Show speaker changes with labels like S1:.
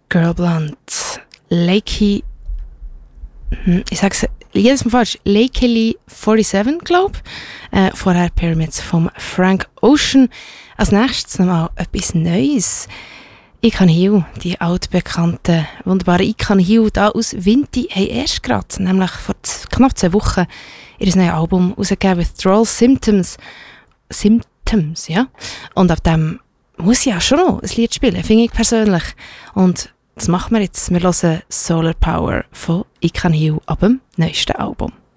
S1: Girl Blunt, Lakey, ich sag's jedes Mal falsch, Lakey 47, glaube ich. Vorher Pyramids vom Frank Ocean. Als nächstes nochmal etwas Neues. I Can Heal, die altbekannte, wunderbare I Can Heal, da aus Vinti, haben erst gerade, nämlich vor knapp 2 Wochen, ihr neues Album rausgegeben, Withdrawal Symptoms, ja. Und ab dem muss ich ja schon noch ein Lied spielen, finde ich persönlich. Und das machen wir jetzt. Wir hören Solar Power von I Can Heal ab dem neuesten Album.